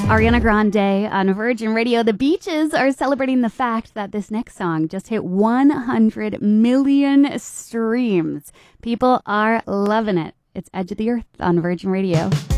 Ariana Grande on Virgin Radio. The Beaches are celebrating the fact that this next song just hit 100 million streams. People are loving it. It's Edge of the Earth on Virgin Radio.